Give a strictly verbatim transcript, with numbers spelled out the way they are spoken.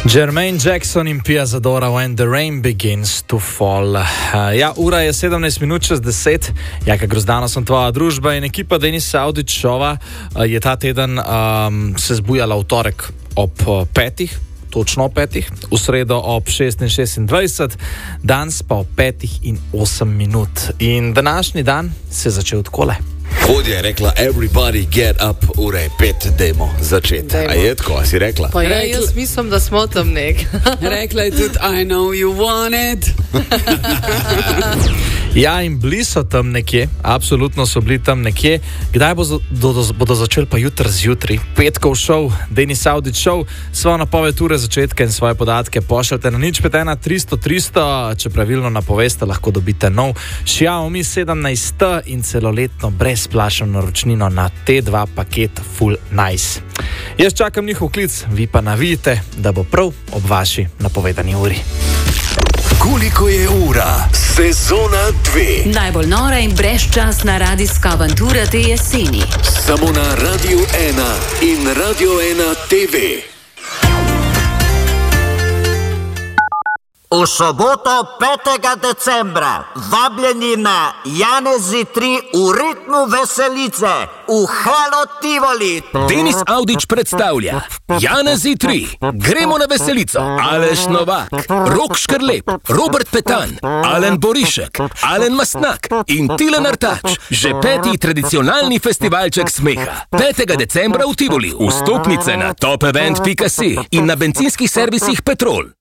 Jermaine Jackson in Pia Zadora When the Rain Begins to Fall. Uh, ja, ura je sedemnajst minut čez deset. Jaka Grozdano sem tvoja družba in ekipa Denisa Audić šova uh, je ta teden um, se zbujala v torek ob uh, petih, točno ob petih, v sredo ob šest in šestindvajset, danes pa ob petih in osem minut. In današnji dan se je začel takole. Vodja je rekla, everybody get up, ure pet, dajmo začeti. A je tako, si rekla? Pa ja, jaz mislim, da smo tam nek. Rekla je tudi, I know you want it. Ja, in bili so tam nekje, absolutno so bili tam nekje. Kdaj bo, do, do, bodo začeli pa jutri zjutraj? Petkov šov, Denis Audić šov, svojo napoved ure začetka in svoje podatke pošljete na nič pet ena tristo tristo, če pravilno napoveste, lahko dobite nov Xiaomi sedemnajst T in celoletno brezplačno naročnino na T dva paket Full Nice. Jaz čakam njihov klic, vi pa navijte, da bo prav ob vaši napovedani uri. Koliko je ura? Sezona dve. Najbolj nora in brezčasna radijska avantura te jeseni. Samo na Radio ena in Radio ena T V. V soboto petega decembra vabljeni na Janezi tri v ritmu veselice v Halo Tivoli. Denis Audić predstavlja Janezi tri. Gremo na veselico. Aleš Novak, Rok Škrlep, Robert Petan, Alen Borišek, Alen Mastnak in Tilen Artač. Že peti tradicionalni festivalček smeha. petega decembra v Tivoli. Vstopnice na top event pika si in na bencinskih servisih Petrol.